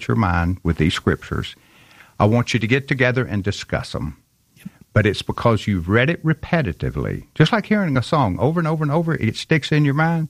saturate your mind with these scriptures, I want you to get together and discuss them. But it's because you've read it repetitively. Just like hearing a song over and over and over, it sticks in your mind.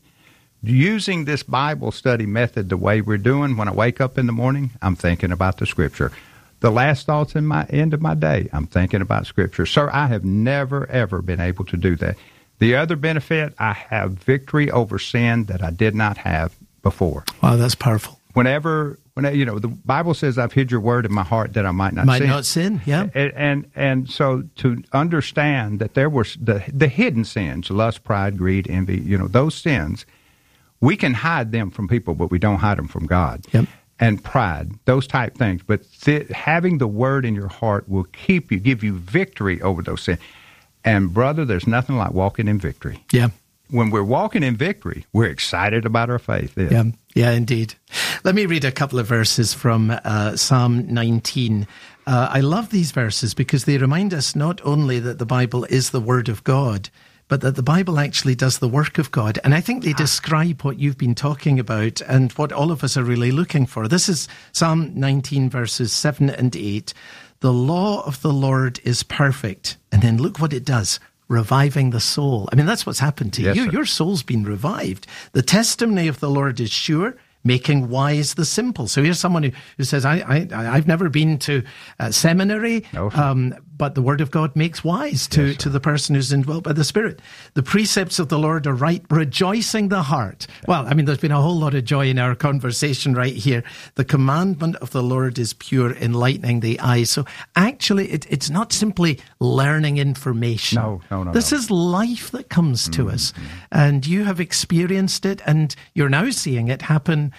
Using this Bible study method the way we're doing, when I wake up in the morning, I'm thinking about the Scripture. The last thoughts in my end of my day, I'm thinking about Scripture. Sir, I have never, ever been able to do that. The other benefit, I have victory over sin that I did not have before. Wow, that's powerful. Whenever the Bible says, I've hid your word in my heart that I might not sin. Yeah. And so to understand that there were the hidden sins, lust, pride, greed, envy, those sins, we can hide them from people, but we don't hide them from God. Yep. And pride, those type things. But having the word in your heart will give you victory over those sins. And brother, there's nothing like walking in victory. Yeah. When we're walking in victory, we're excited about our faith. Yeah, indeed. Let me read a couple of verses from Psalm 19. I love these verses because they remind us not only that the Bible is the Word of God, but that the Bible actually does the work of God. And I think they describe what you've been talking about and what all of us are really looking for. This is Psalm 19, verses 7 and 8. The law of the Lord is perfect. And then look what it does. Reviving the soul. I mean, that's what's happened to you. Sir. Your soul's been revived. The testimony of the Lord is sure, making wise the simple. So here's someone who says, I've never been to seminary, No, but the word of God makes wise to the person who's indwelt by the Spirit. The precepts of the Lord are right, rejoicing the heart. Well, I mean, there's been a whole lot of joy in our conversation right here. The commandment of the Lord is pure, enlightening the eyes. So actually, it's not simply learning information. No. This is life that comes to us. And you have experienced it, and you're now seeing it happen.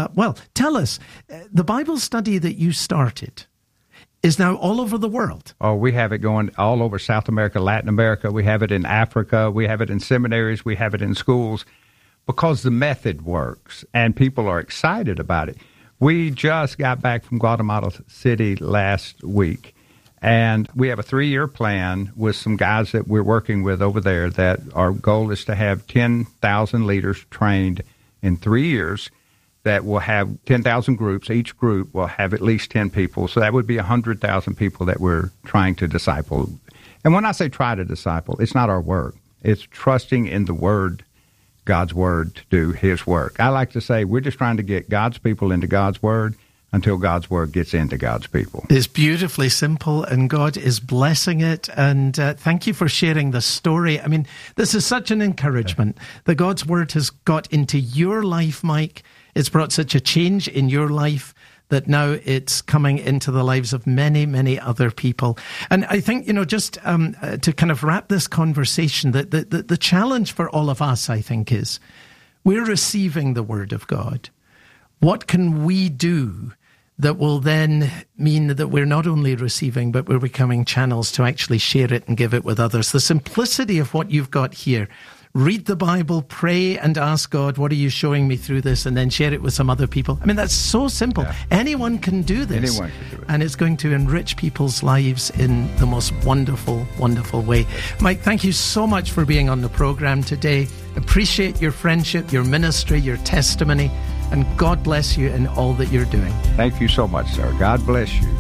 Tell us, the Bible study that you started is now all over the world. Oh, we have it going all over South America, Latin America. We have it in Africa. We have it in seminaries. We have it in schools because the method works and people are excited about it. We just got back from Guatemala City last week, and we have a 3-year plan with some guys that we're working with over there that our goal is to have 10,000 leaders trained in 3 years. That will have 10,000 groups. Each group will have at least 10 people. So that would be 100,000 people that we're trying to disciple. And when I say try to disciple, it's not our work. It's trusting in the Word, God's Word, to do His work. I like to say we're just trying to get God's people into God's Word until God's Word gets into God's people. It's beautifully simple, and God is blessing it. And thank you for sharing the story. I mean, this is such an encouragement that God's Word has got into your life, Mike. It's brought such a change in your life that now it's coming into the lives of many, many other people. And I think, just to kind of wrap this conversation, that the challenge for all of us, I think, is we're receiving the Word of God. What can we do that will then mean that we're not only receiving, but we're becoming channels to actually share it and give it with others? The simplicity of what you've got here. Read the Bible, pray and ask God, what are you showing me through this? And then share it with some other people. I mean, that's so simple. Yeah. Anyone can do this. Anyone can do it. And it's going to enrich people's lives in the most wonderful, wonderful way. Mike, thank you so much for being on the program today. Appreciate your friendship, your ministry, your testimony, and God bless you in all that you're doing. Thank you so much, sir. God bless you.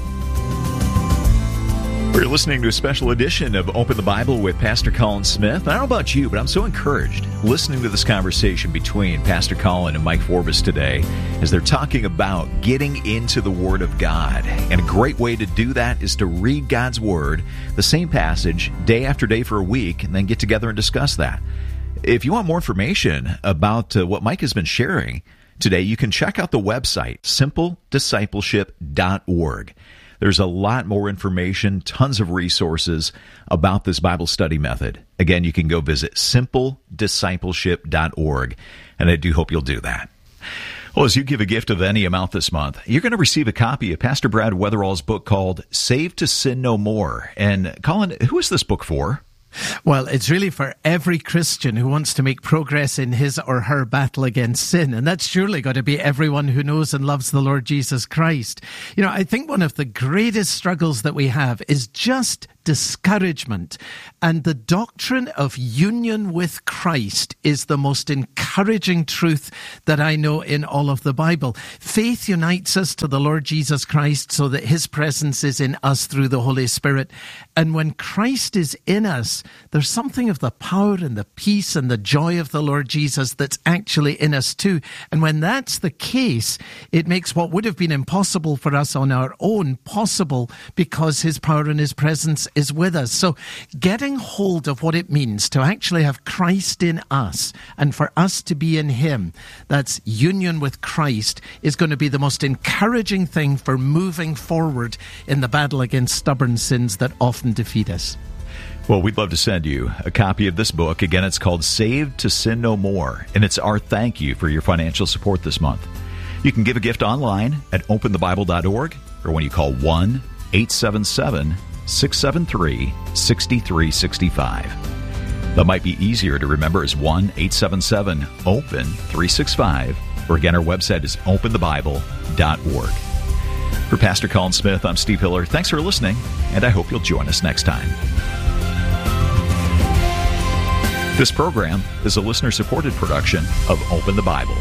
We're listening to a special edition of Open the Bible with Pastor Colin Smith. I don't know about you, but I'm so encouraged listening to this conversation between Pastor Colin and Mike Forbes today as they're talking about getting into the Word of God. And a great way to do that is to read God's Word, the same passage, day after day for a week, and then get together and discuss that. If you want more information about what Mike has been sharing today, you can check out the website, simplediscipleship.org. There's a lot more information, tons of resources about this Bible study method. Again, you can go visit simplediscipleship.org, and I do hope you'll do that. Well, as you give a gift of any amount this month, you're going to receive a copy of Pastor Brad Weatherall's book called Saved to Sin No More. And Colin, who is this book for? Well, it's really for every Christian who wants to make progress in his or her battle against sin. And that's surely got to be everyone who knows and loves the Lord Jesus Christ. I think one of the greatest struggles that we have is just discouragement. And the doctrine of union with Christ is the most encouraging truth that I know in all of the Bible. Faith unites us to the Lord Jesus Christ so that his presence is in us through the Holy Spirit. And when Christ is in us, there's something of the power and the peace and the joy of the Lord Jesus that's actually in us too. And when that's the case, it makes what would have been impossible for us on our own possible, because his power and his presence is with us. So getting hold of what it means to actually have Christ in us and for us to be in him, that's union with Christ, is going to be the most encouraging thing for moving forward in the battle against stubborn sins that often defeat us. Well, we'd love to send you a copy of this book. Again, it's called Saved to Sin No More, and it's our thank you for your financial support this month. You can give a gift online at openthebible.org or when you call 1-877-673-6365. That might be easier to remember as 1-877-OPEN-365, or again, our website is openthebible.org. For Pastor Colin Smith, I'm Steve Hiller. Thanks for listening, and I hope you'll join us next time. This program is a listener-supported production of Open the Bible.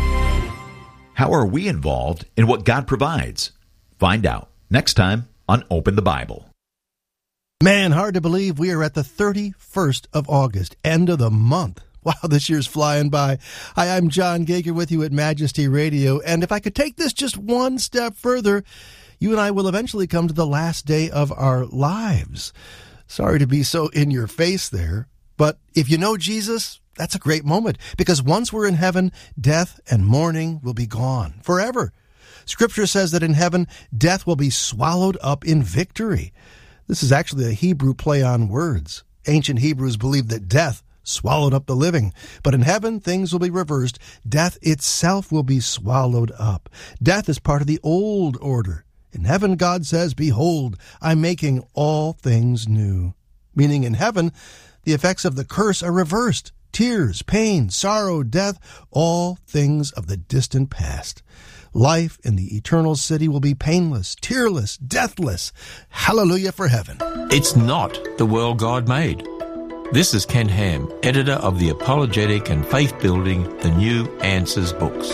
How are we involved in what God provides? Find out next time on Open the Bible. Man, hard to believe we are at the 31st of August, end of the month. Wow, this year's flying by. Hi, I'm John Gager with you at Majesty Radio, and if I could take this just one step further, you and I will eventually come to the last day of our lives. Sorry to be so in your face there, but if you know Jesus, that's a great moment, because once we're in heaven, death and mourning will be gone forever. Scripture says that in heaven, death will be swallowed up in victory. This is actually a Hebrew play on words. Ancient Hebrews believed that death swallowed up the living, but in heaven, things will be reversed. Death itself will be swallowed up. Death is part of the old order. In heaven, God says, "Behold, I'm making all things new." Meaning in heaven, the effects of the curse are reversed. Tears, pain, sorrow, death, all things of the distant past. Life in the eternal city will be painless, tearless, deathless. Hallelujah for heaven. It's not the world God made. This is Ken Ham, editor of the apologetic and faith-building The New Answers books.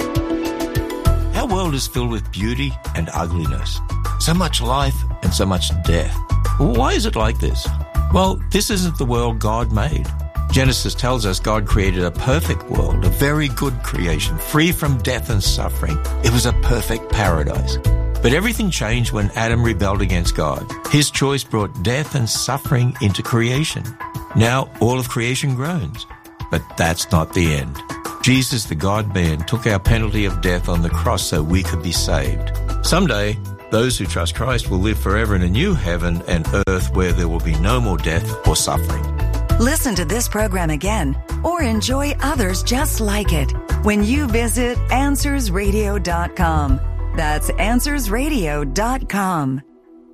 Our world is filled with beauty and ugliness. So much life and so much death. Why is it like this? Well, this isn't the world God made. Genesis tells us God created a perfect world, a very good creation, free from death and suffering. It was a perfect paradise. But everything changed when Adam rebelled against God. His choice brought death and suffering into creation. Now all of creation groans. But that's not the end. Jesus, the God-man, took our penalty of death on the cross so we could be saved. Someday, those who trust Christ will live forever in a new heaven and earth where there will be no more death or suffering. Listen to this program again or enjoy others just like it when you visit AnswersRadio.com. That's AnswersRadio.com.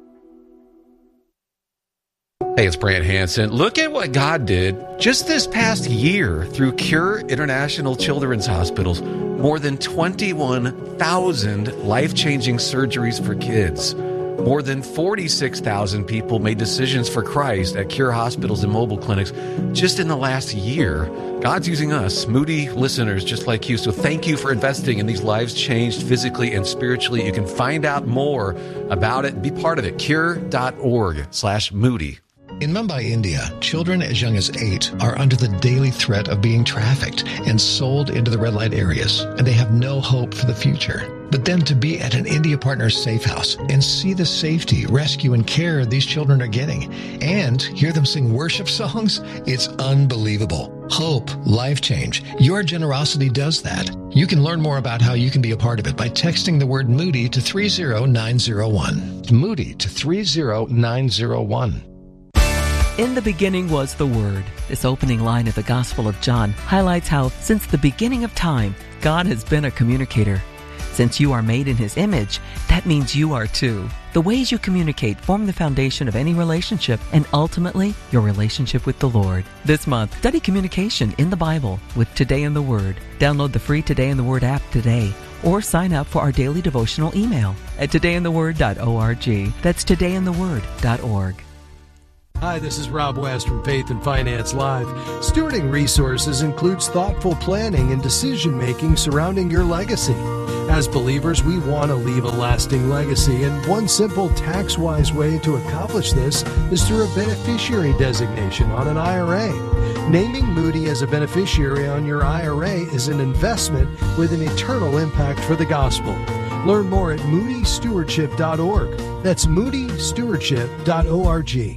Hey, it's Brant Hansen. Look at what God did just this past year through Cure International Children's Hospitals. More than 21,000 life-changing surgeries for kids. More than 46,000 people made decisions for Christ at Cure hospitals and mobile clinics just in the last year. God's using us, Moody listeners just like you. So thank you for investing in these lives changed physically and spiritually. You can find out more about it. Be part of it. Cure.org/Moody. In Mumbai, India, children as young as 8 are under the daily threat of being trafficked and sold into the red light areas, and they have no hope for the future. But then to be at an India Partners safe house and see the safety, rescue, and care these children are getting, and hear them sing worship songs, it's unbelievable. Hope, life change. Your generosity does that. You can learn more about how you can be a part of it by texting the word Moody to 30901. Moody to 30901. In the beginning was the Word. This opening line of the Gospel of John highlights how, since the beginning of time, God has been a communicator. Since you are made in His image, that means you are too. The ways you communicate form the foundation of any relationship and ultimately your relationship with the Lord. This month, study communication in the Bible with Today in the Word. Download the free Today in the Word app today or sign up for our daily devotional email at todayintheword.org. That's todayintheword.org. Hi, this is Rob West from Faith and Finance Live. Stewarding resources includes thoughtful planning and decision-making surrounding your legacy. As believers, we want to leave a lasting legacy, and one simple tax-wise way to accomplish this is through a beneficiary designation on an IRA. Naming Moody as a beneficiary on your IRA is an investment with an eternal impact for the gospel. Learn more at moodystewardship.org. That's moodystewardship.org.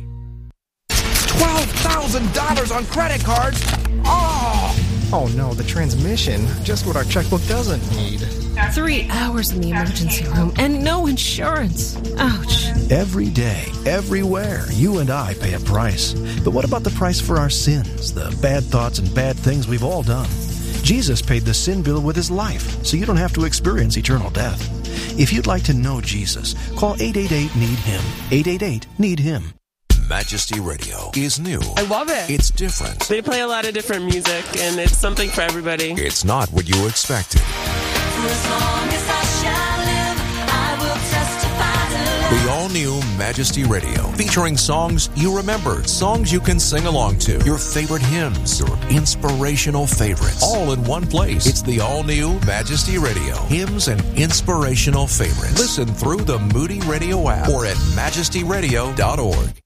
$12,000 on credit cards? Oh no, the transmission. Just what our checkbook doesn't need. 3 hours in the emergency room and no insurance. Ouch. Every day, everywhere, you and I pay a price. But what about the price for our sins, the bad thoughts and bad things we've all done? Jesus paid the sin bill with his life, so you don't have to experience eternal death. If you'd like to know Jesus, call 888-NEED-HIM. 888-NEED-HIM. Majesty Radio is new. I love it. It's different. They play a lot of different music, and it's something for everybody. It's not what you expected. For as long as I shall live, I will testify to love. The all-new Majesty Radio, featuring songs you remember, songs you can sing along to, your favorite hymns, your inspirational favorites, all in one place. It's the all-new Majesty Radio, hymns and inspirational favorites. Listen through the Moody Radio app or at majestyradio.org.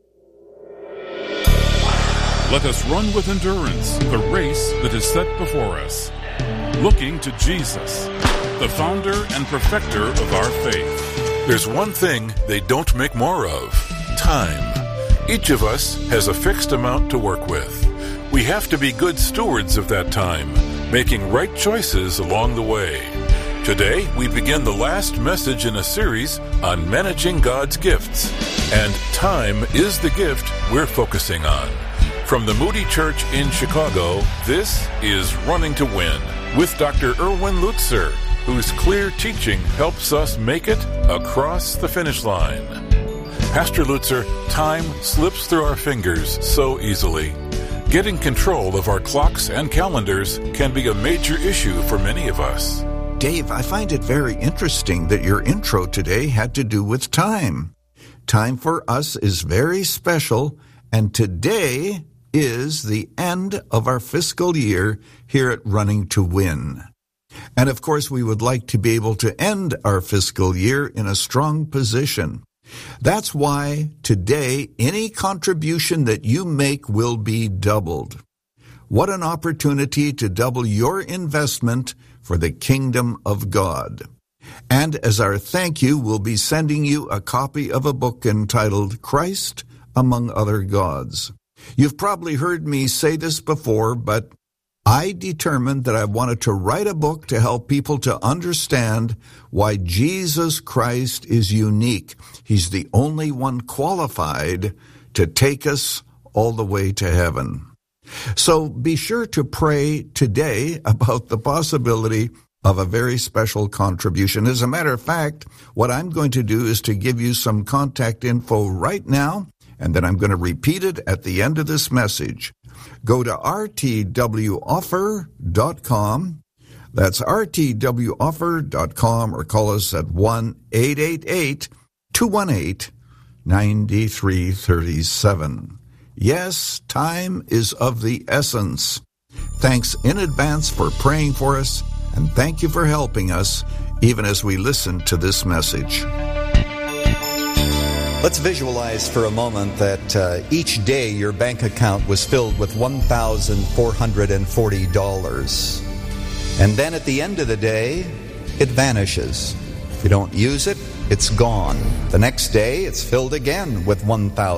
Let us run with endurance the race that is set before us, looking to Jesus, the founder and perfecter of our faith. There's one thing they don't make more of: time. Each of us has a fixed amount to work with. We have to be good stewards of that time, making right choices along the way. Today, we begin the last message in a series on managing God's gifts, and time is the gift we're focusing on. From the Moody Church in Chicago, this is Running to Win with Dr. Erwin Lutzer, whose clear teaching helps us make it across the finish line. Pastor Lutzer, time slips through our fingers so easily. Getting control of our clocks and calendars can be a major issue for many of us. Dave, I find it very interesting that your intro today had to do with time. Time for us is very special, and today is the end of our fiscal year here at Running to Win. And of course, we would like to be able to end our fiscal year in a strong position. That's why today, any contribution that you make will be doubled. What an opportunity to double your investment for the kingdom of God. And as our thank you, we'll be sending you a copy of a book entitled Christ Among Other Gods. You've probably heard me say this before, but I determined that I wanted to write a book to help people to understand why Jesus Christ is unique. He's the only one qualified to take us all the way to heaven. So be sure to pray today about the possibility of a very special contribution. As a matter of fact, what I'm going to do is to give you some contact info right now, and then I'm going to repeat it at the end of this message. Go to rtwoffer.com. That's rtwoffer.com, or call us at 1-888-218-9337. Yes, time is of the essence. Thanks in advance for praying for us, and thank you for helping us even as we listen to this message. Let's visualize for a moment that each day your bank account was filled with $1,440. And then at the end of the day, it vanishes. If you don't use it, it's gone. The next day, it's filled again with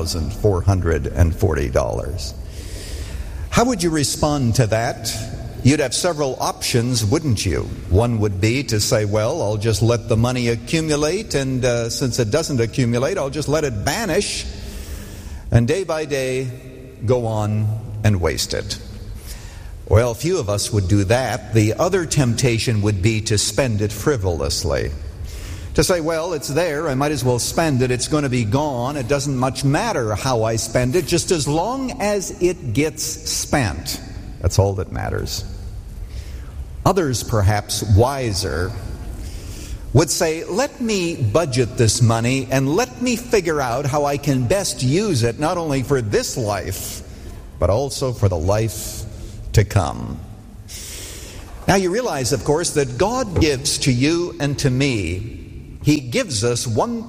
$1,440. How would you respond to that? You'd have several options, wouldn't you? One would be to say, well, I'll just let the money accumulate, and since it doesn't accumulate, I'll just let it vanish, and day by day go on and waste it. Well, few of us would do that. The other temptation would be to spend it frivolously. To say, well, it's there, I might as well spend it, it's going to be gone, it doesn't much matter how I spend it, just as long as it gets spent. That's all that matters. Others, perhaps wiser, would say, let me budget this money and let me figure out how I can best use it, not only for this life, but also for the life to come. Now you realize, of course, that God gives to you and to me, He gives us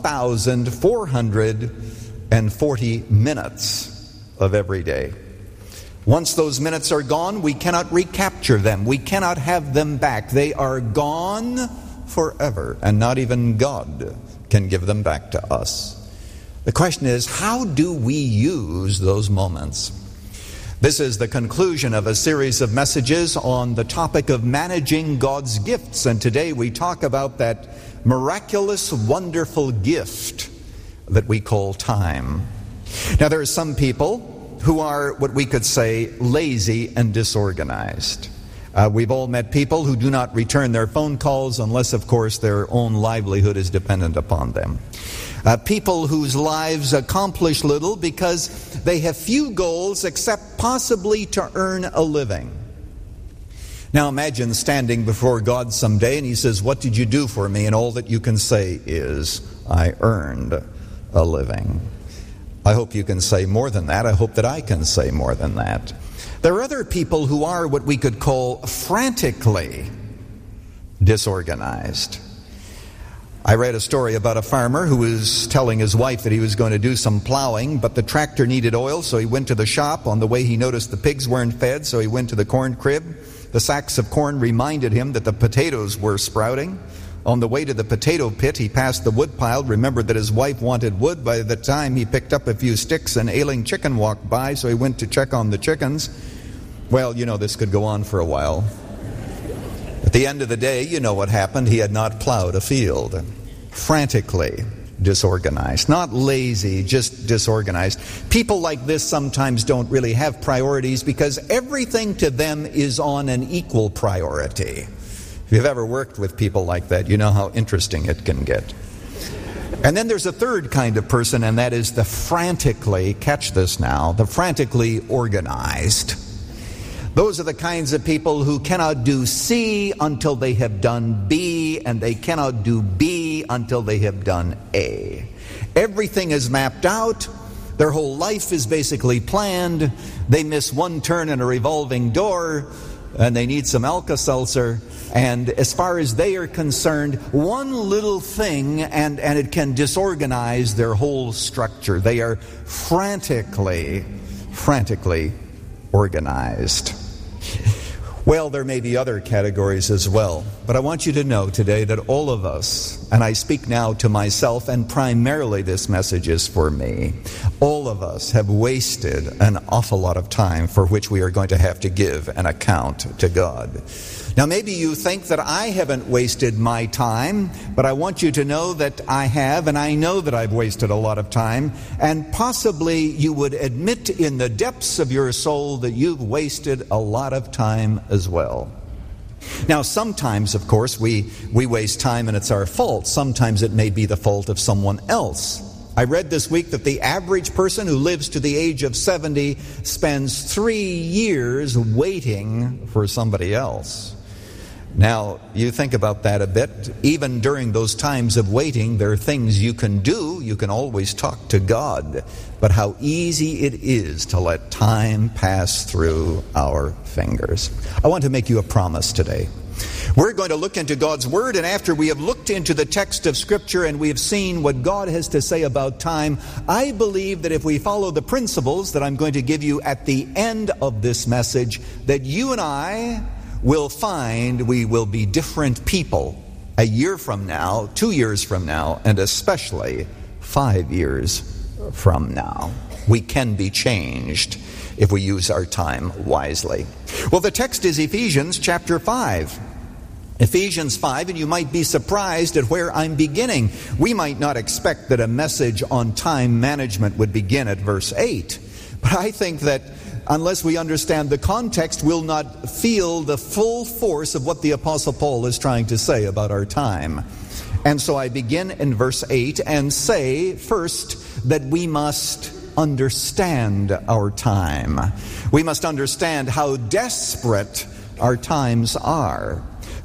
1,440 minutes of every day. Once those minutes are gone, we cannot recapture them. We cannot have them back. They are gone forever, and not even God can give them back to us. The question is, how do we use those moments? This is the conclusion of a series of messages on the topic of managing God's gifts, and today we talk about that miraculous, wonderful gift that we call time. Now, there are some people who are what we could say lazy and disorganized. We've all met people who do not return their phone calls unless, of course, their own livelihood is dependent upon them. People whose lives accomplish little because they have few goals except possibly to earn a living. Now imagine standing before God someday and He says, "What did you do for me?" And all that you can say is, "I earned a living." I hope you can say more than that. I hope that I can say more than that. There are other people who are what we could call frantically disorganized. I read a story about a farmer who was telling his wife that he was going to do some plowing, but the tractor needed oil, so he went to the shop. On the way, he noticed the pigs weren't fed, so he went to the corn crib. The sacks of corn reminded him that the potatoes were sprouting. On the way to the potato pit, he passed the wood pile, remembered that his wife wanted wood. By the time he picked up a few sticks, an ailing chicken walked by, so he went to check on the chickens. Well, you know, this could go on for a while. At the end of the day, you know what happened. He had not plowed a field. Frantically disorganized. Not lazy, just disorganized. People like this sometimes don't really have priorities because everything to them is on an equal priority. If you've ever worked with people like that, you know how interesting it can get. And then there's a third kind of person, and that is the frantically, catch this now, the frantically organized. Those are the kinds of people who cannot do C until they have done B, and they cannot do B until they have done A. Everything is mapped out. Their whole life is basically planned. They miss one turn in a revolving door, and they need some Alka-Seltzer. And as far as they are concerned, one little thing, and it can disorganize their whole structure. They are frantically organized. Well, there may be other categories as well, but I want you to know today that all of us, and I speak now to myself, and primarily this message is for me, all of us have wasted an awful lot of time for which we are going to have to give an account to God. Now, maybe you think that I haven't wasted my time, but I want you to know that I have, and I know that I've wasted a lot of time, and possibly you would admit in the depths of your soul that you've wasted a lot of time as well. Now, sometimes, of course, we waste time and it's our fault. Sometimes it may be the fault of someone else. I read this week that the average person who lives to the age of 70 spends 3 years waiting for somebody else. Now, you think about that a bit. Even during those times of waiting, there are things you can do. You can always talk to God. But how easy it is to let time pass through our fingers. I want to make you a promise today. We're going to look into God's Word, and after we have looked into the text of Scripture and we have seen what God has to say about time, I believe that if we follow the principles that I'm going to give you at the end of this message, that you and I will find we will be different people a year from now, 2 years from now, and especially 5 years from now. We can be changed if we use our time wisely. Well, the text is Ephesians chapter 5. Ephesians 5, and you might be surprised at where I'm beginning. We might not expect that a message on time management would begin at verse 8. But I think that unless we understand the context, we'll not feel the full force of what the Apostle Paul is trying to say about our time. And so I begin in verse 8 and say first that we must understand our time. We must understand how desperate our times are.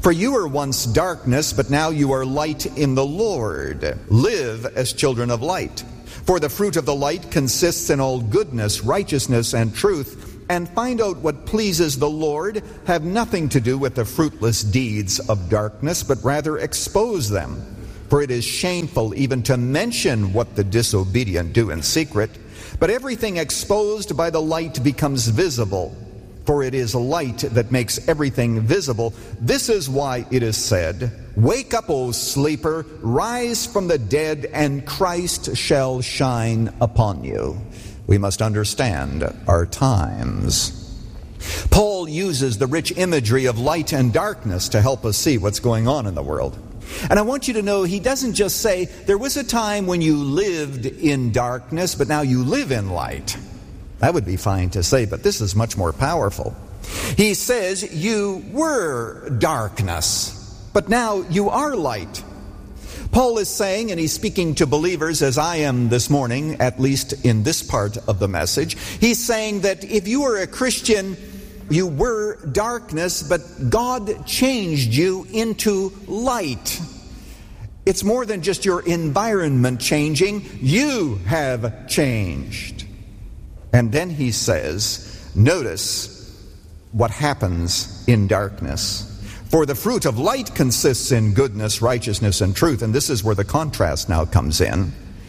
For you were once darkness, but now you are light in the Lord. Live as children of light. For the fruit of the light consists in all goodness, righteousness, and truth. And find out what pleases the Lord. Have nothing to do with the fruitless deeds of darkness, but rather expose them. For it is shameful even to mention what the disobedient do in secret. But everything exposed by the light becomes visible. For it is light that makes everything visible. This is why it is said, Wake up, O sleeper, rise from the dead, and Christ shall shine upon you. We must understand our times. Paul uses the rich imagery of light and darkness to help us see what's going on in the world. And I want you to know he doesn't just say, there was a time when you lived in darkness, but now you live in light. That would be fine to say, but this is much more powerful. He says you were darkness, but now you are light. Paul is saying, and he's speaking to believers as I am this morning, at least in this part of the message, he's saying that if you were a Christian, you were darkness, but God changed you into light. It's more than just your environment changing. You have changed. And then he says, notice what happens in darkness. For the fruit of light consists in goodness, righteousness, and truth. And this is where the contrast now comes in.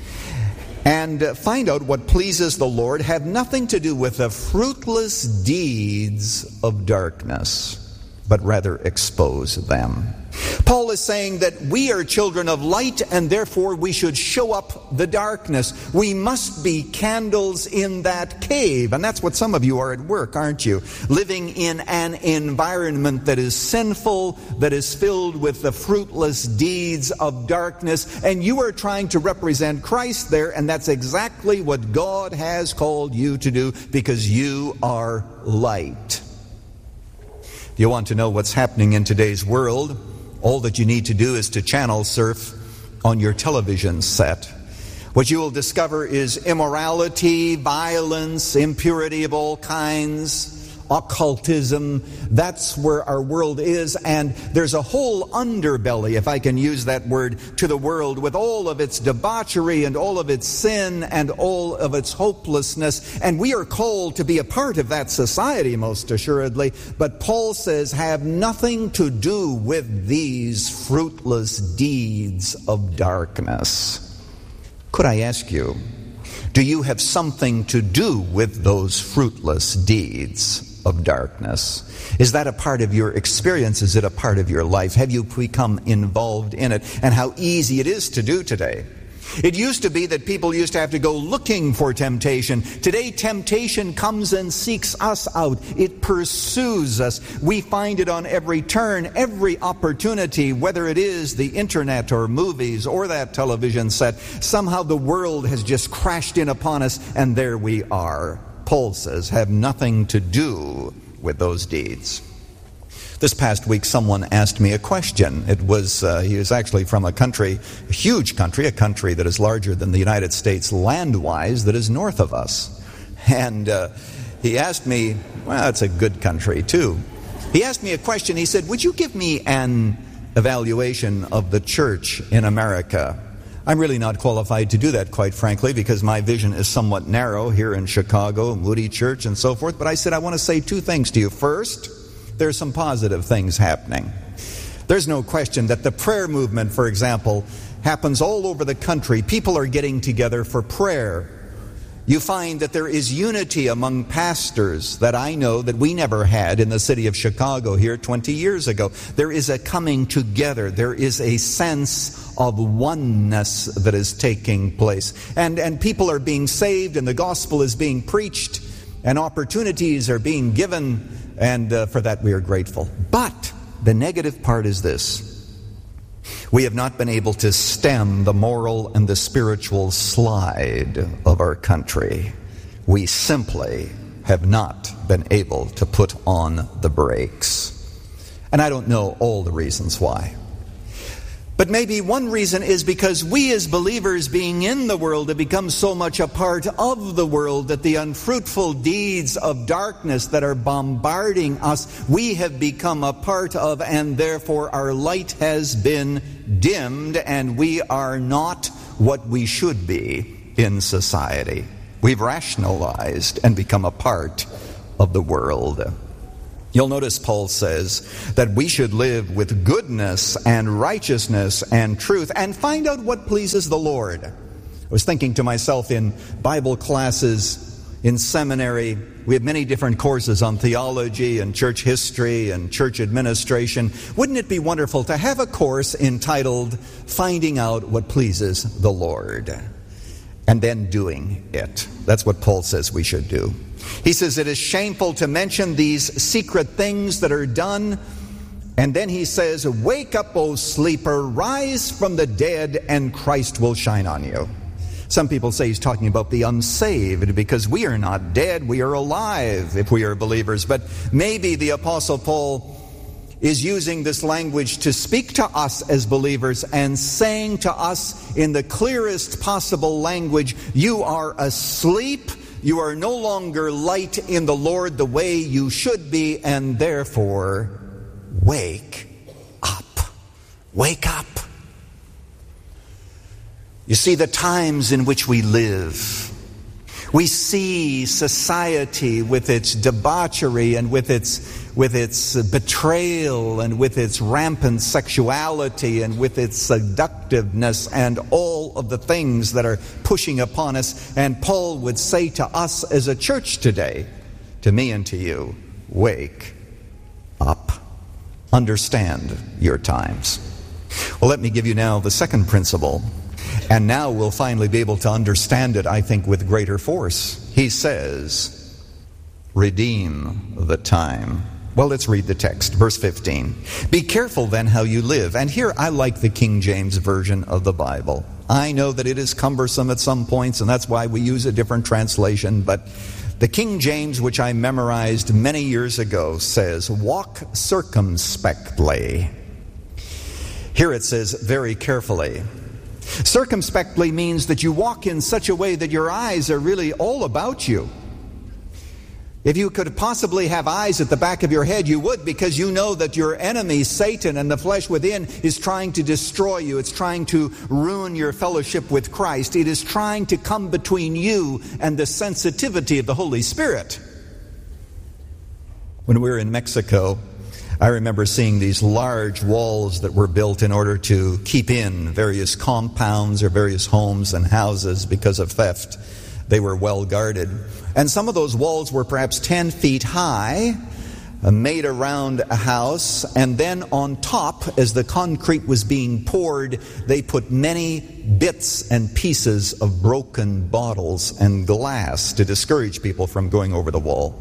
And find out what pleases the Lord. Have nothing to do with the fruitless deeds of darkness, but rather expose them. Paul is saying that we are children of light, and therefore we should show up the darkness. We must be candles in that cave. And that's what some of you are at work, aren't you? Living in an environment that is sinful, that is filled with the fruitless deeds of darkness, and you are trying to represent Christ there, and that's exactly what God has called you to do, because you are light. If you want to know what's happening in today's world, all that you need to do is to channel surf on your television set. What you will discover is immorality, violence, impurity of all kinds, occultism. That's where our world is, and there's a whole underbelly, if I can use that word, to the world with all of its debauchery and all of its sin and all of its hopelessness, and we are called to be a part of that society, most assuredly. But Paul says, have nothing to do with these fruitless deeds of darkness. Could I ask you, do you have something to do with those fruitless deeds of darkness? Is that a part of your experience? Is it a part of your life? Have you become involved in it? And how easy it is to do today. It used to be that people used to have to go looking for temptation. Today, temptation comes and seeks us out. It pursues us. We find it on every turn, every opportunity, whether it is the internet or movies or that television set. Somehow the world has just crashed in upon us, and there we are. Paul says, have nothing to do with those deeds. This past week, someone asked me a question. He was actually from a country, a huge country, a country that is larger than the United States land-wise, that is north of us. And he asked me, well, it's a good country too. He asked me a question. He said, would you give me an evaluation of the church in America? I'm really not qualified to do that, quite frankly, because my vision is somewhat narrow here in Chicago, Moody Church and so forth. But I said, I want to say two things to you. First, there's some positive things happening. There's no question that the prayer movement, for example, happens all over the country. People are getting together for prayer. You find that there is unity among pastors that I know that we never had in the city of Chicago here 20 years ago. There is a coming together. There is a sense of oneness that is taking place. And people are being saved, and the gospel is being preached, and opportunities are being given, and for that we are grateful. But the negative part is this. We have not been able to stem the moral and the spiritual slide of our country. We simply have not been able to put on the brakes. And I don't know all the reasons why. But maybe one reason is because we as believers, being in the world, have become so much a part of the world that the unfruitful deeds of darkness that are bombarding us, we have become a part of, and therefore our light has been dimmed, and we are not what we should be in society. We've rationalized and become a part of the world. You'll notice Paul says that we should live with goodness and righteousness and truth and find out what pleases the Lord. I was thinking to myself, in Bible classes, in seminary, we have many different courses on theology and church history and church administration. Wouldn't it be wonderful to have a course entitled Finding Out What Pleases the Lord? And then doing it. That's what Paul says we should do. He says it is shameful to mention these secret things that are done. And then he says, wake up, O sleeper, rise from the dead, and Christ will shine on you. Some people say he's talking about the unsaved, because we are not dead, we are alive if we are believers. But maybe the Apostle Paul is using this language to speak to us as believers and saying to us in the clearest possible language, you are asleep. You are no longer light in the Lord the way you should be, and therefore, wake up. Wake up. You see, the times in which we live, we see society with its debauchery and with its betrayal and with its rampant sexuality and with its seductiveness and all of the things that are pushing upon us. And Paul would say to us as a church today, to me and to you, wake up. Understand your times. Well, let me give you now the second principle. And now we'll finally be able to understand it, I think, with greater force. He says, redeem the time. Well, let's read the text. Verse 15. Be careful then how you live. And here I like the King James Version of the Bible. I know that it is cumbersome at some points, and that's why we use a different translation. But the King James, which I memorized many years ago, says, walk circumspectly. Here it says, very carefully. Circumspectly means that you walk in such a way that your eyes are really all about you. If you could possibly have eyes at the back of your head, you would, because you know that your enemy, Satan, and the flesh within is trying to destroy you. It's trying to ruin your fellowship with Christ. It is trying to come between you and the sensitivity of the Holy Spirit. When we were in Mexico, I remember seeing these large walls that were built in order to keep in various compounds or various homes and houses because of theft. They were well guarded. And some of those walls were perhaps 10 feet high, made around a house. And then on top, as the concrete was being poured, they put many bits and pieces of broken bottles and glass to discourage people from going over the wall.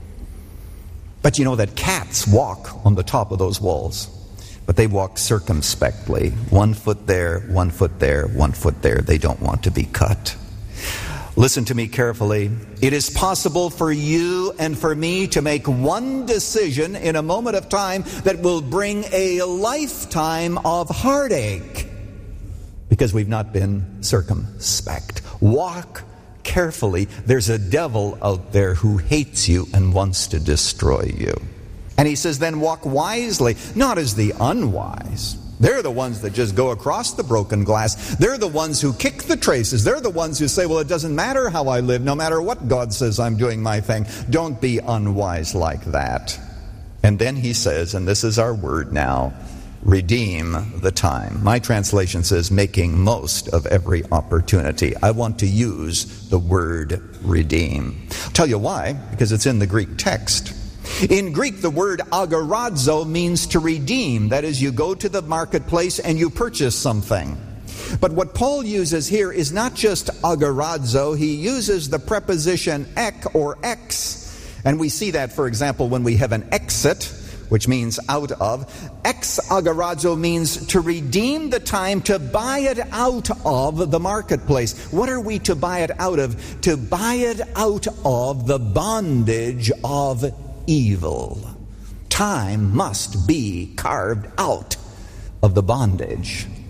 But you know that cats walk on the top of those walls. But they walk circumspectly. 1 foot there, 1 foot there, 1 foot there. They don't want to be cut. Listen to me carefully. It is possible for you and for me to make one decision in a moment of time that will bring a lifetime of heartache because we've not been circumspect. Walk carefully. There's a devil out there who hates you and wants to destroy you. And he says, then walk wisely, not as the unwise. They're the ones that just go across the broken glass. They're the ones who kick the traces. They're the ones who say, well, it doesn't matter how I live, no matter what God says, I'm doing my thing. Don't be unwise like that. And then he says, and this is our word now, redeem the time. My translation says making most of every opportunity. I want to use the word redeem. I'll tell you why, because it's in the Greek text. In Greek, the word agorazo means to redeem. That is, you go to the marketplace and you purchase something. But what Paul uses here is not just agorazo. He uses the preposition ek or ex. And we see that, for example, when we have an exit, which means out of. Ex agorazo means to redeem the time, to buy it out of the marketplace. What are we to buy it out of? To buy it out of the bondage of evil. Time must be carved out of the bondage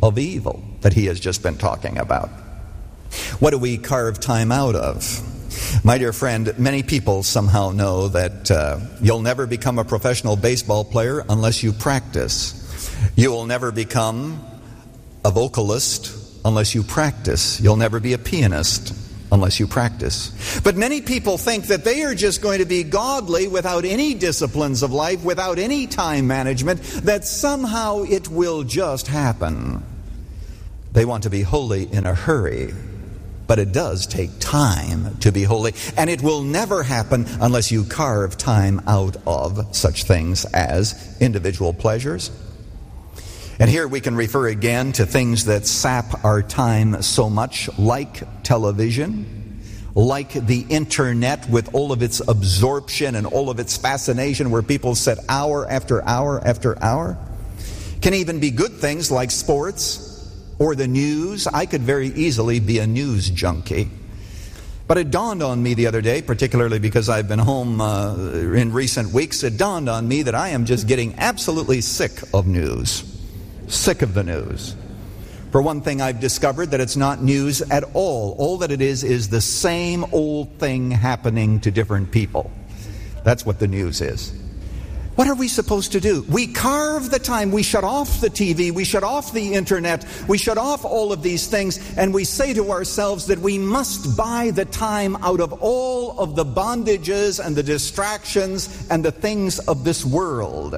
of evil that he has just been talking about. What do we carve time out of? My dear friend, many people somehow know that you'll never become a professional baseball player unless you practice. You will never become a vocalist unless you practice. You'll never be a pianist unless you practice. But many people think that they are just going to be godly without any disciplines of life, without any time management, that somehow it will just happen. They want to be holy in a hurry. But it does take time to be holy, and it will never happen unless you carve time out of such things as individual pleasures. And here we can refer again to things that sap our time so much, like television, like the internet with all of its absorption and all of its fascination, where people sit hour after hour after hour. Can even be good things like sports or the news. I could very easily be a news junkie. But it dawned on me the other day, particularly because I've been home in recent weeks, it dawned on me that I am just getting absolutely sick of news. Sick of the news. For one thing, I've discovered that it's not news at all. All that it is the same old thing happening to different people. That's what the news is. What are we supposed to do? We carve the time. We shut off the TV. We shut off the internet. We shut off all of these things. And we say to ourselves that we must buy the time out of all of the bondages and the distractions and the things of this world.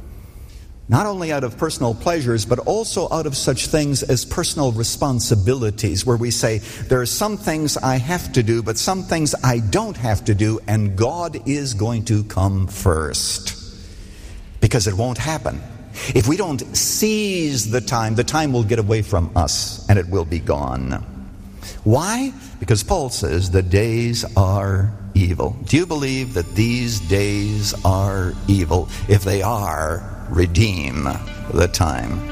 Not only out of personal pleasures, but also out of such things as personal responsibilities, where we say, there are some things I have to do, but some things I don't have to do, and God is going to come first. Because it won't happen. If we don't seize the time will get away from us, and it will be gone. Why? Because Paul says the days are evil. Do you believe that these days are evil? If they are, redeem the time.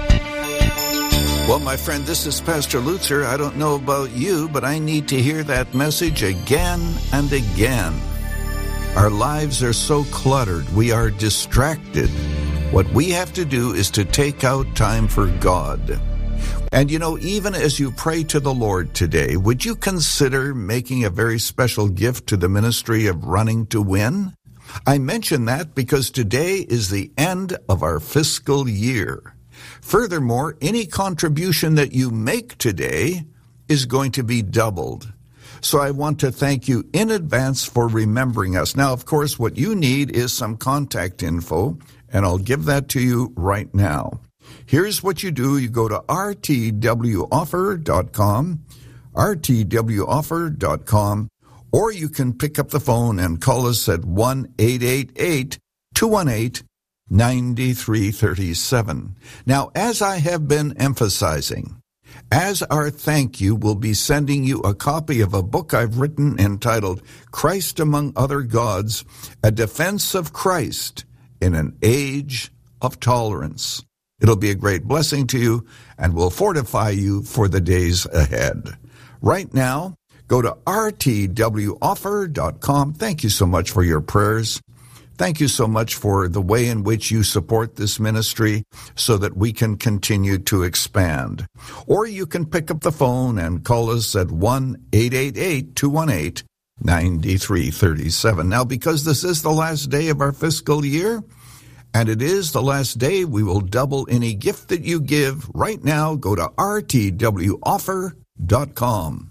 Well, my friend, this is Pastor Lutzer. I don't know about you, but I need to hear that message again and again. Our lives are so cluttered. We are distracted. What we have to do is to take out time for God. And you know, even as you pray to the Lord today, would you consider making a very special gift to the ministry of Running to Win? I mention that because today is the end of our fiscal year. Furthermore, any contribution that you make today is going to be doubled. So I want to thank you in advance for remembering us. Now, of course, what you need is some contact info, and I'll give that to you right now. Here's what you do. You go to rtwoffer.com, rtwoffer.com, or you can pick up the phone and call us at 1-888-218-9337. Now, as I have been emphasizing, as our thank you, we'll be sending you a copy of a book I've written entitled Christ Among Other Gods, A Defense of Christ in an Age of Tolerance. It'll be a great blessing to you and will fortify you for the days ahead. Right now, go to rtwoffer.com. Thank you so much for your prayers. Thank you so much for the way in which you support this ministry so that we can continue to expand. Or you can pick up the phone and call us at 1-888-218-9337. Now, because this is the last day of our fiscal year, and it is the last day, we will double any gift that you give. Right now, go to rtwoffer.com.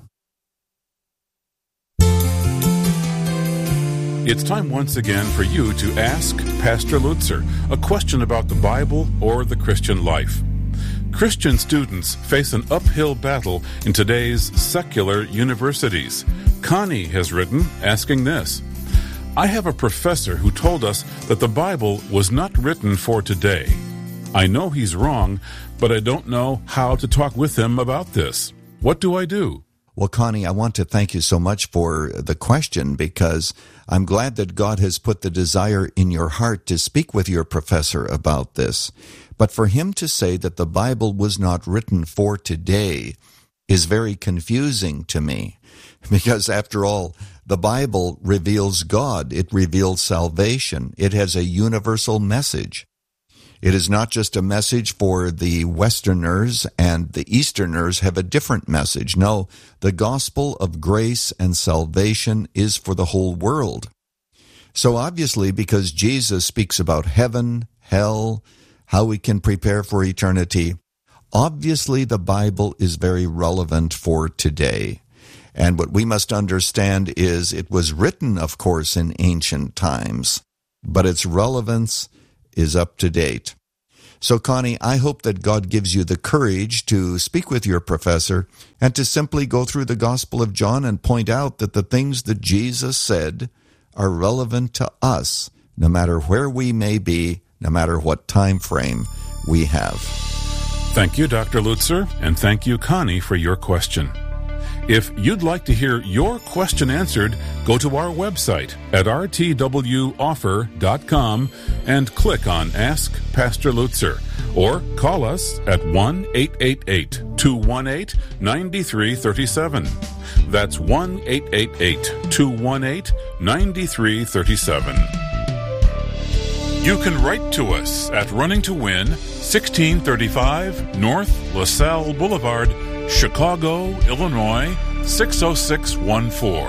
It's time once again for you to ask Pastor Lutzer a question about the Bible or the Christian life. Christian students face an uphill battle in today's secular universities. Connie has written asking this: I have a professor who told us that the Bible was not written for today. I know he's wrong, but I don't know how to talk with him about this. What do I do? Well, Connie, I want to thank you so much for the question, because I'm glad that God has put the desire in your heart to speak with your professor about this. But for him to say that the Bible was not written for today is very confusing to me, because after all, the Bible reveals God. It reveals salvation. It has a universal message. It is not just a message for the Westerners, and the Easterners have a different message. No, the gospel of grace and salvation is for the whole world. So obviously, because Jesus speaks about heaven, hell, how we can prepare for eternity, obviously the Bible is very relevant for today. And what we must understand is it was written, of course, in ancient times, but its relevance is up to date. So, Connie, I hope that God gives you the courage to speak with your professor and to simply go through the Gospel of John and point out that the things that Jesus said are relevant to us, no matter where we may be, no matter what time frame we have. Thank you, Dr. Lutzer, and thank you, Connie, for your question. If you'd like to hear your question answered, go to our website at rtwoffer.com and click on Ask Pastor Lutzer, or call us at 1-888-218-9337. That's 1-888-218-9337. You can write to us at Running to Win, 1635 North LaSalle Boulevard, Chicago, Illinois, 60614.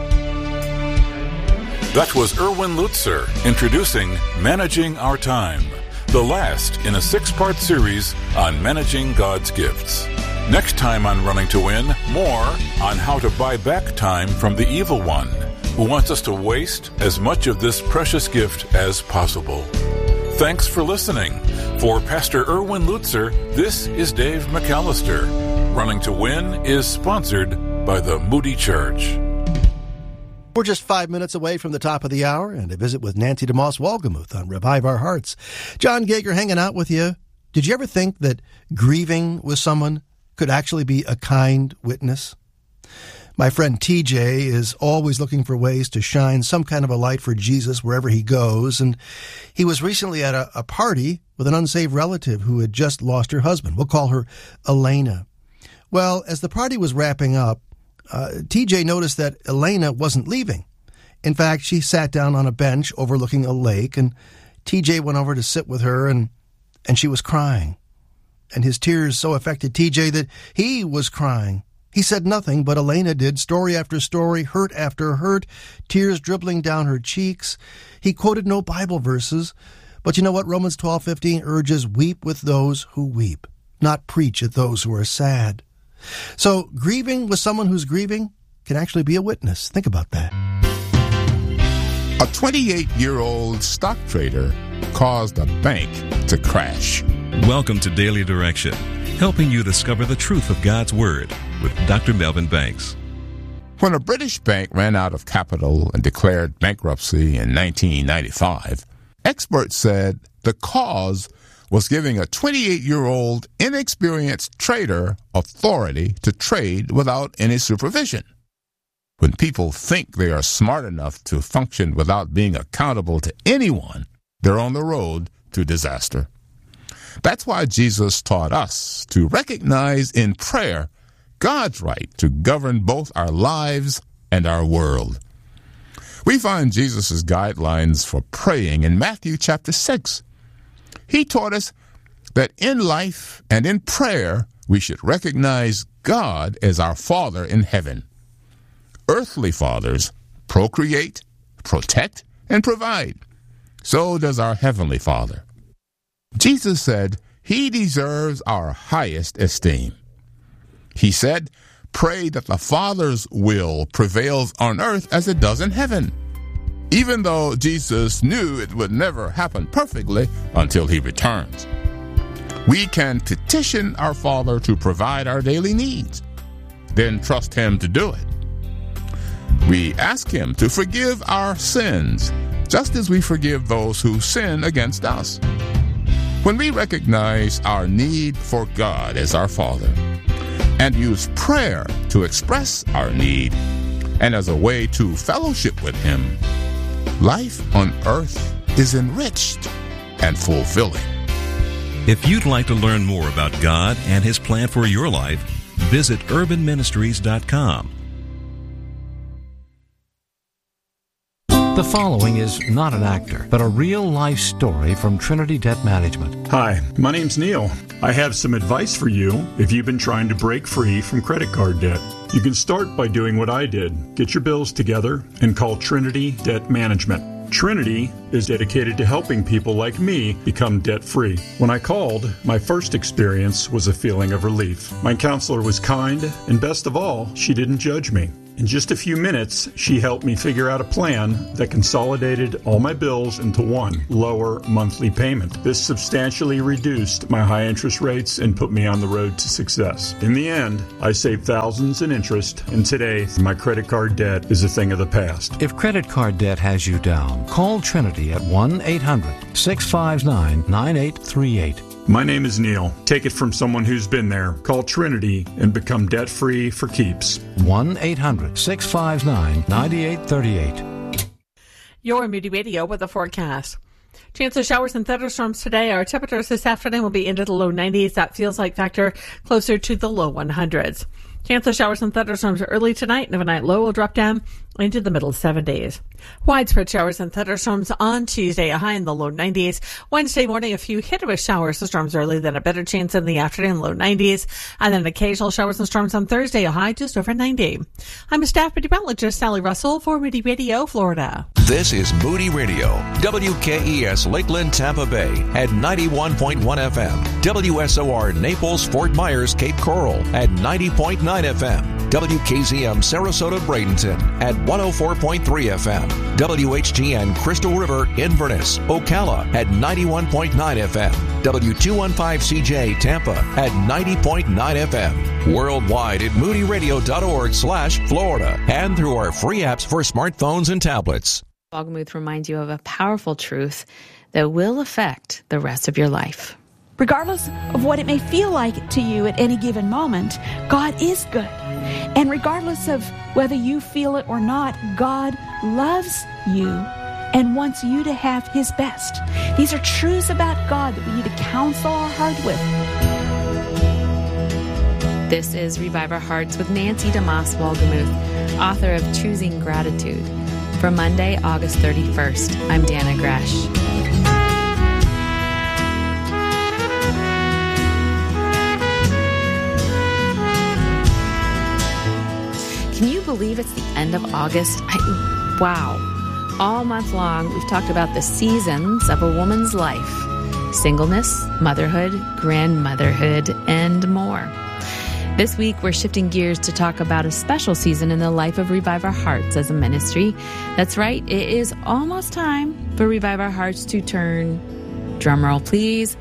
That was Erwin Lutzer introducing Managing Our Time, the last in a 6-part series on managing God's gifts. Next time on Running to Win, more on how to buy back time from the evil one, who wants us to waste as much of this precious gift as possible. Thanks for listening. For Pastor Erwin Lutzer, this is Dave McAllister. Running to Win is sponsored by the Moody Church. We're just 5 minutes away from the top of the hour and a visit with Nancy DeMoss Wolgemuth on Revive Our Hearts. John Gager hanging out with you. Did you ever think that grieving with someone could actually be a kind witness? My friend TJ is always looking for ways to shine some kind of a light for Jesus wherever he goes, and he was recently at a party with an unsaved relative who had just lost her husband. We'll call her Elena. Well, as the party was wrapping up, TJ noticed that Elena wasn't leaving. In fact, she sat down on a bench overlooking a lake, and TJ went over to sit with her, and she was crying. And his tears so affected TJ that he was crying. He said nothing, but Elena did, story after story, hurt after hurt, tears dribbling down her cheeks. He quoted no Bible verses, but you know what? Romans 12:15 urges, weep with those who weep, not preach at those who are sad. So grieving with someone who's grieving can actually be a witness. Think about that. A 28-year-old stock trader caused a bank to crash. Welcome to Daily Direction, helping you discover the truth of God's Word with Dr. Melvin Banks. When a British bank ran out of capital and declared bankruptcy in 1995, experts said the cause was giving a 28-year-old inexperienced trader authority to trade without any supervision. When people think they are smart enough to function without being accountable to anyone, they're on the road to disaster. That's why Jesus taught us to recognize in prayer God's right to govern both our lives and our world. We find Jesus' guidelines for praying in Matthew chapter 6. He taught us that in life and in prayer, we should recognize God as our Father in heaven. Earthly fathers procreate, protect, and provide. So does our Heavenly Father. Jesus said He deserves our highest esteem. He said, pray that the Father's will prevails on earth as it does in heaven. Even though Jesus knew it would never happen perfectly until He returns. We can petition our Father to provide our daily needs, then trust Him to do it. We ask Him to forgive our sins, just as we forgive those who sin against us. When we recognize our need for God as our Father, and use prayer to express our need, and as a way to fellowship with Him, life on earth is enriched and fulfilling. If you'd like to learn more about God and His plan for your life, visit urbanministries.com. The following is not an actor, but a real-life story from Trinity Debt Management. Hi, my name's Neil. I have some advice for you if you've been trying to break free from credit card debt. You can start by doing what I did. Get your bills together and call Trinity Debt Management. Trinity is dedicated to helping people like me become debt-free. When I called, my first experience was a feeling of relief. My counselor was kind, and best of all, she didn't judge me. In just a few minutes, she helped me figure out a plan that consolidated all my bills into one lower monthly payment. This substantially reduced my high interest rates and put me on the road to success. In the end, I saved thousands in interest, and today, my credit card debt is a thing of the past. If credit card debt has you down, call Trinity at 1-800-659-9838. My name is Neil. Take it from someone who's been there. Call Trinity and become debt-free for keeps. 1-800-659-9838. Your Moody Radio with a forecast. Chance of showers and thunderstorms today. Our temperatures this afternoon will be into the low 90s. That feels like factor closer to the low 100s. Chance of showers and thunderstorms early tonight, and overnight low will drop down into the middle 70s. Widespread showers and thunderstorms on Tuesday, a high in the low 90s. Wednesday morning, a few hit-or-miss showers and storms early, then a better chance in the afternoon, low 90s. And then occasional showers and storms on Thursday, a high just over 90. I'm a staff meteorologist, Sally Russell, for Moody Radio, Florida. This is Moody Radio, WKES Lakeland, Tampa Bay at 91.1 FM, WSOR Naples, Fort Myers, Cape Coral at 90.9 FM, WKZM Sarasota, Bradenton at 104.3 FM, WHGN Crystal River, Inverness, Ocala at 91.9 FM, W215CJ Tampa at 90.9 FM, worldwide at moodyradio.org/Florida, and through our free apps for smartphones and tablets. Bogmuth reminds you of a powerful truth that will affect the rest of your life. Regardless of what it may feel like to you at any given moment, God is good. And regardless of whether you feel it or not, God loves you and wants you to have His best. These are truths about God that we need to counsel our heart with. This is Revive Our Hearts with Nancy DeMoss Wolgemuth, author of Choosing Gratitude. For Monday, August 31st, I'm Dana Gresh. Can you believe it's the end of August? Wow. All month long, we've talked about the seasons of a woman's life. Singleness, motherhood, grandmotherhood, and more. This week, we're shifting gears to talk about a special season in the life of Revive Our Hearts as a ministry. That's right, it is almost time for Revive Our Hearts to turn, drumroll please,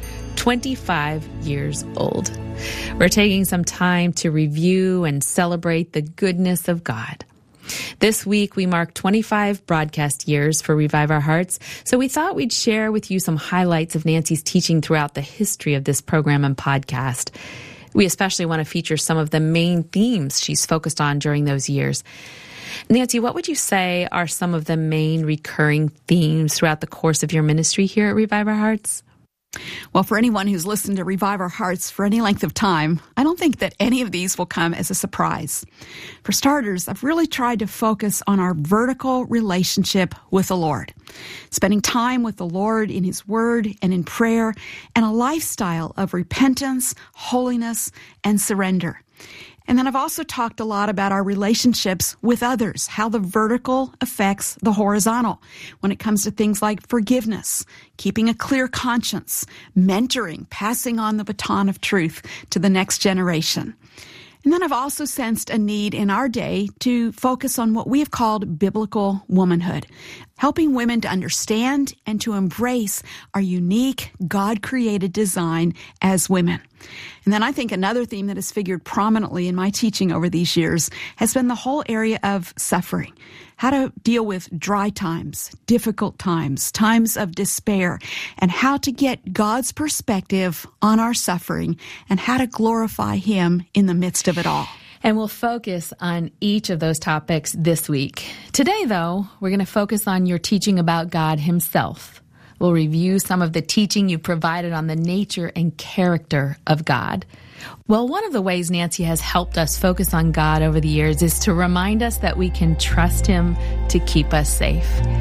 25 years old. We're taking some time to review and celebrate the goodness of God. This week, we mark 25 broadcast years for Revive Our Hearts, so we thought we'd share with you some highlights of Nancy's teaching throughout the history of this program and podcast. We especially want to feature some of the main themes she's focused on during those years. Nancy, what would you say are some of the main recurring themes throughout the course of your ministry here at Revive Our Hearts? Well, for anyone who's listened to Revive Our Hearts for any length of time, I don't think that any of these will come as a surprise. For starters, I've really tried to focus on our vertical relationship with the Lord, spending time with the Lord in His Word and in prayer, and a lifestyle of repentance, holiness, and surrender. And then I've also talked a lot about our relationships with others, how the vertical affects the horizontal when it comes to things like forgiveness, keeping a clear conscience, mentoring, passing on the baton of truth to the next generation. And then I've also sensed a need in our day to focus on what we have called biblical womanhood, helping women to understand and to embrace our unique God-created design as women. And then I think another theme that has figured prominently in my teaching over these years has been the whole area of suffering, how to deal with dry times, difficult times, times of despair, and how to get God's perspective on our suffering and how to glorify Him in the midst of it all. And we'll focus on each of those topics this week. Today, though, we're going to focus on your teaching about God Himself. We'll review some of the teaching you provided on the nature and character of God. Well, one of the ways Nancy has helped us focus on God over the years is to remind us that we can trust Him to keep us safe.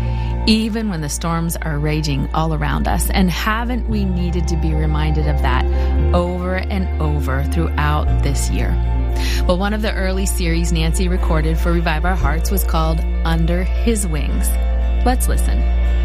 even when the storms are raging all around us. And haven't we needed to be reminded of that over and over throughout this year? Well, one of the early series Nancy recorded for Revive Our Hearts was called Under His Wings. Let's listen.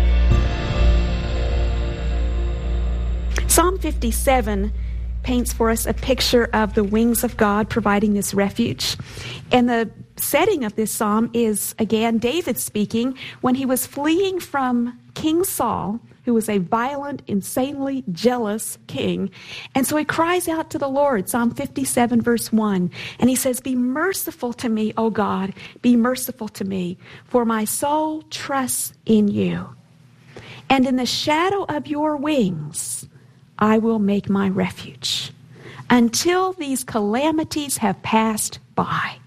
Psalm 57 paints for us a picture of the wings of God providing this refuge. And the setting of this psalm is, again, David speaking when he was fleeing from King Saul, who was a violent, insanely jealous king. And so he cries out to the Lord, Psalm 57, verse 1. And he says, "Be merciful to me, O God, be merciful to me, for my soul trusts in you. And in the shadow of your wings, I will make my refuge until these calamities have passed by."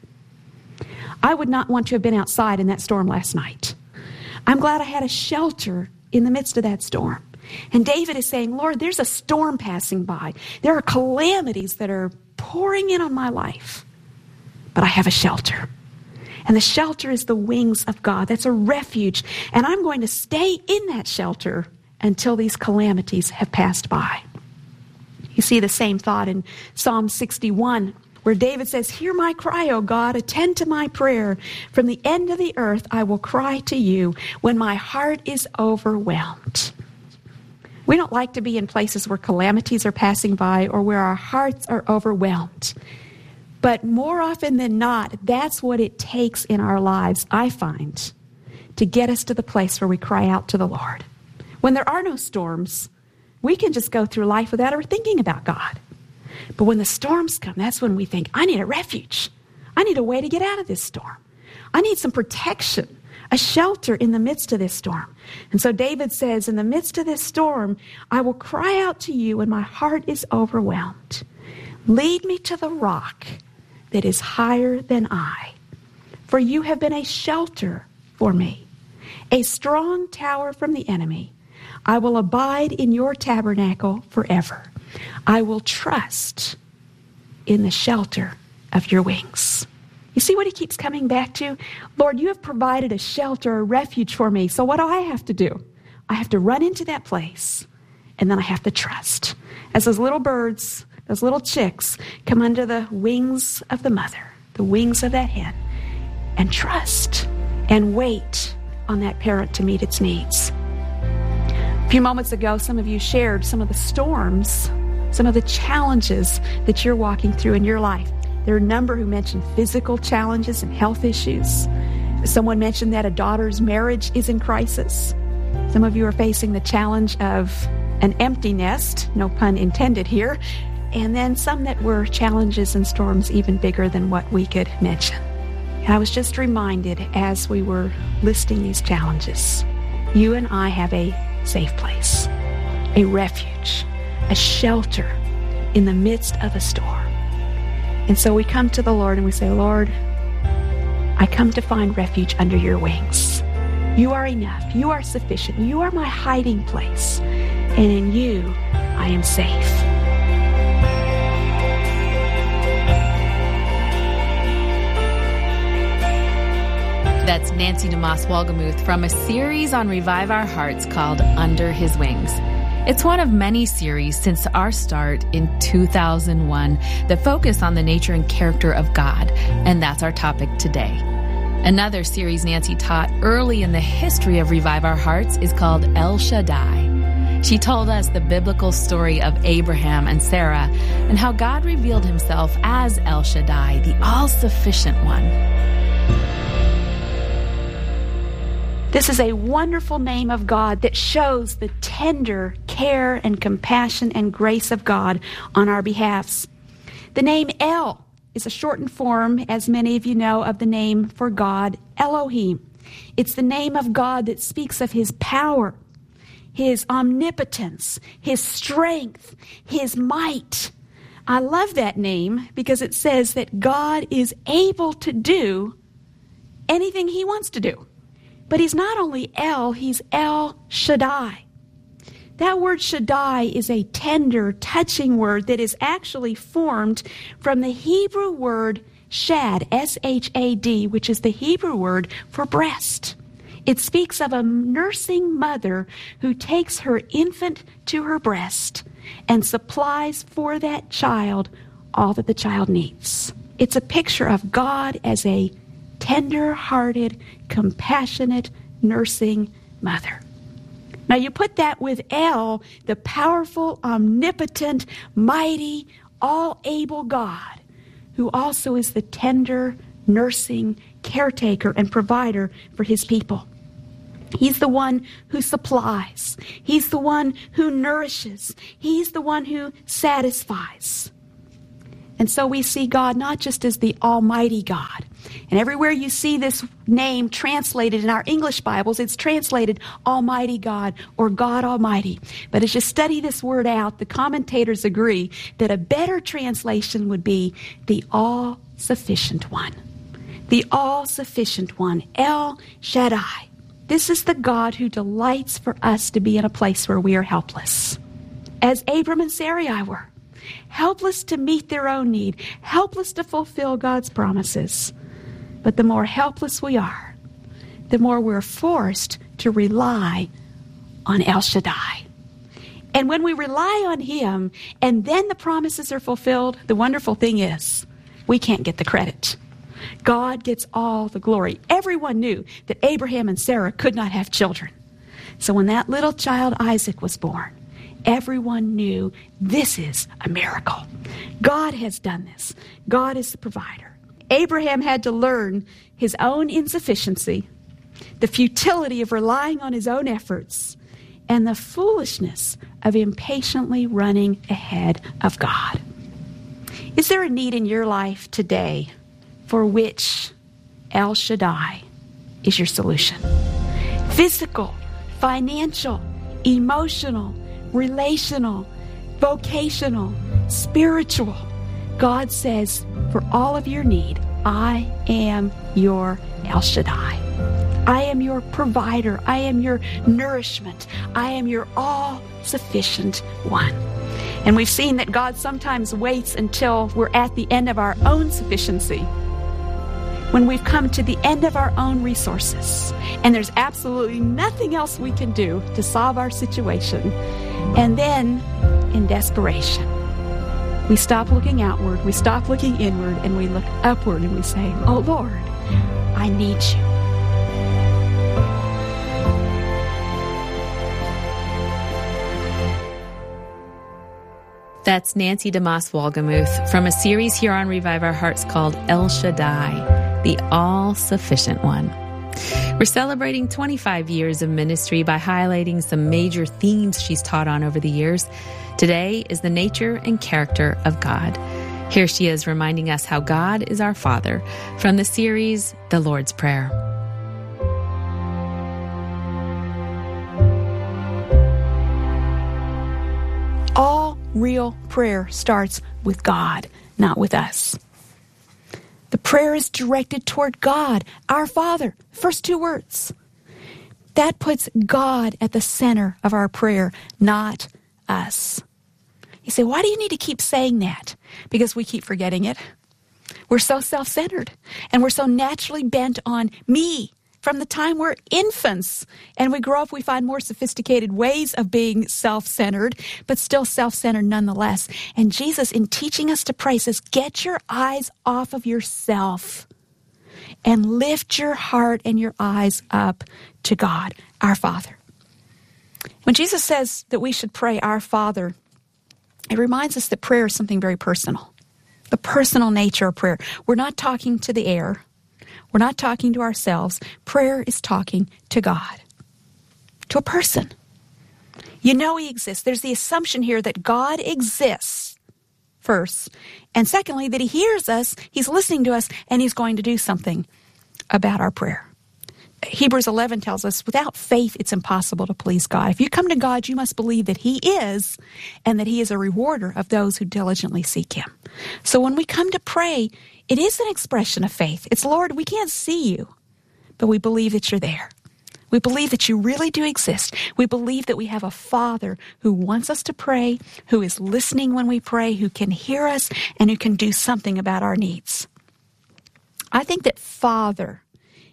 I would not want to have been outside in that storm last night. I'm glad I had a shelter in the midst of that storm. And David is saying, Lord, there's a storm passing by. There are calamities that are pouring in on my life. But I have a shelter. And the shelter is the wings of God. That's a refuge. And I'm going to stay in that shelter until these calamities have passed by. You see the same thought in Psalm 61, where David says, "Hear my cry, O God, attend to my prayer. From the end of the earth I will cry to you when my heart is overwhelmed." We don't like to be in places where calamities are passing by or where our hearts are overwhelmed. But more often than not, that's what it takes in our lives, I find, to get us to the place where we cry out to the Lord. When there are no storms, we can just go through life without ever thinking about God. But when the storms come, that's when we think, I need a refuge. I need a way to get out of this storm. I need some protection, a shelter in the midst of this storm. And so David says, in the midst of this storm, I will cry out to you when my heart is overwhelmed. Lead me to the rock that is higher than I. For you have been a shelter for me, a strong tower from the enemy. I will abide in your tabernacle forever. I will trust in the shelter of your wings. You see what he keeps coming back to? Lord, you have provided a shelter, a refuge for me. So what do I have to do? I have to run into that place, and then I have to trust. As those little birds, those little chicks, come under the wings of the mother, the wings of that hen, and trust and wait on that parent to meet its needs. A few moments ago, some of you shared some of the storms, some of the challenges that you're walking through in your life. There are a number who mentioned physical challenges and health issues. Someone mentioned that a daughter's marriage is in crisis. Some of you are facing the challenge of an empty nest, no pun intended here, and then some that were challenges and storms even bigger than what we could mention. And I was just reminded as we were listing these challenges, you and I have a safe place, a refuge, a shelter in the midst of a storm. And so we come to the Lord and we say, Lord, I come to find refuge under your wings. You are enough. You are sufficient. You are my hiding place. And in you, I am safe. That's Nancy DeMoss Wolgemuth from a series on Revive Our Hearts called Under His Wings. It's one of many series since our start in 2001 that focus on the nature and character of God, and that's our topic today. Another series Nancy taught early in the history of Revive Our Hearts is called El Shaddai. She told us the biblical story of Abraham and Sarah and how God revealed himself as El Shaddai, the all-sufficient one. This is a wonderful name of God that shows the tender care and compassion and grace of God on our behalfs. The name El is a shortened form, as many of you know, of the name for God, Elohim. It's the name of God that speaks of his power, his omnipotence, his strength, his might. I love that name because it says that God is able to do anything he wants to do. But he's not only El, he's El Shaddai. That word Shaddai is a tender, touching word that is actually formed from the Hebrew word shad, S-H-A-D, which is the Hebrew word for breast. It speaks of a nursing mother who takes her infant to her breast and supplies for that child all that the child needs. It's a picture of God as a tender-hearted, compassionate, nursing mother. Now you put that with El, the powerful, omnipotent, mighty, all-able God, who also is the tender, nursing, caretaker, and provider for his people. He's the one who supplies. He's the one who nourishes. He's the one who satisfies. And so we see God not just as the Almighty God. And everywhere you see this name translated in our English Bibles, it's translated Almighty God or God Almighty. But as you study this word out, the commentators agree that a better translation would be the All-Sufficient One. The All-Sufficient One, El Shaddai. This is the God who delights for us to be in a place where we are helpless. As Abram and Sarai were. Helpless to meet their own need. Helpless to fulfill God's promises. But the more helpless we are, the more we're forced to rely on El Shaddai. And when we rely on him and then the promises are fulfilled, the wonderful thing is we can't get the credit. God gets all the glory. Everyone knew that Abraham and Sarah could not have children. So when that little child Isaac was born, everyone knew this is a miracle. God has done this. God is the provider. Abraham had to learn his own insufficiency, the futility of relying on his own efforts, and the foolishness of impatiently running ahead of God. Is there a need in your life today for which El Shaddai is your solution? Physical, financial, emotional, relational, vocational, spiritual. God says, for all of your need, I am your El Shaddai. I am your provider. I am your nourishment. I am your all-sufficient one. And we've seen that God sometimes waits until we're at the end of our own sufficiency, when we've come to the end of our own resources, and there's absolutely nothing else we can do to solve our situation. And then, in desperation, we stop looking outward, we stop looking inward, and we look upward and we say, oh Lord, I need you. That's Nancy DeMoss Wolgemuth from a series here on Revive Our Hearts called El Shaddai, the All-Sufficient One. We're celebrating 25 years of ministry by highlighting some major themes she's taught on over the years. Today is the nature and character of God. Here she is reminding us how God is our Father from the series, The Lord's Prayer. All real prayer starts with God, not with us. The prayer is directed toward God, our Father. First two words. That puts God at the center of our prayer, not us. You say, why do you need to keep saying that? Because we keep forgetting it. We're so self-centered, and we're so naturally bent on me. From the time we're infants and we grow up, we find more sophisticated ways of being self-centered, but still self-centered nonetheless. And Jesus, in teaching us to pray, says, get your eyes off of yourself and lift your heart and your eyes up to God, our Father. When Jesus says that we should pray our Father, it reminds us that prayer is something very personal, the personal nature of prayer. We're not talking to the air. We're not talking to ourselves. Prayer is talking to God, to a person. You know he exists. There's the assumption here that God exists first. And secondly, that he hears us, he's listening to us, and he's going to do something about our prayer. Hebrews 11 tells us, without faith, it's impossible to please God. If you come to God, you must believe that he is, and that he is a rewarder of those who diligently seek him. So when we come to pray, it is an expression of faith. It's, Lord, we can't see you, but we believe that you're there. We believe that you really do exist. We believe that we have a Father who wants us to pray, who is listening when we pray, who can hear us, and who can do something about our needs. I think that Father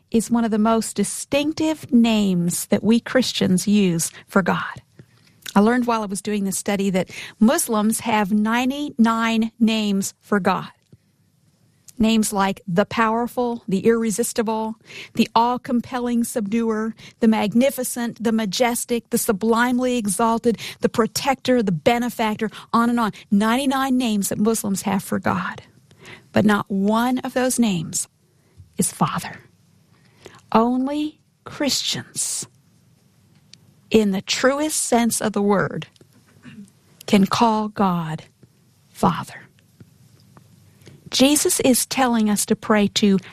is one of the most distinctive names that we Christians use for God. I learned while I was doing this study that Muslims have 99 names for God. Names like the powerful, the irresistible, the all-compelling subduer, the magnificent, the majestic, the sublimely exalted, the protector, the benefactor, on and on. 99 names that Muslims have for God. But not one of those names is Father. Only Christians, in the truest sense of the word, can call God Father. Jesus is telling us to pray to